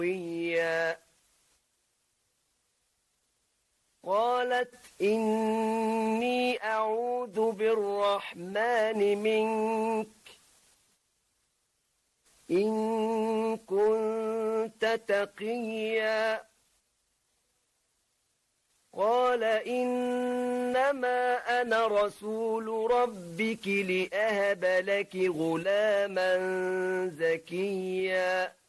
قالت إني أعوذ بالرحمن منك إن كنت تقيا قال إنما أنا رسول ربك لأهب لك غلاما زكيا